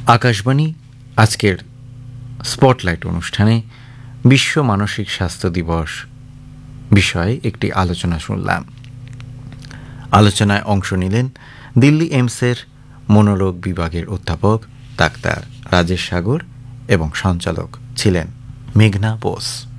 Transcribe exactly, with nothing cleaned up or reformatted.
আকাশবাণী আজকের স্পটলাইট অনুষ্ঠানে বিশ্ব মানসিক স্বাস্থ্য দিবস বিষয়ে একটি আলোচনা শুনলাম। আলোচনায় অংশ নিলেন দিল্লি এইমসের মনোরোগ বিভাগের অধ্যাপক ডাক্তার রাজেশ সাগর এবং সঞ্চালক ছিলেন মেঘনা বোস।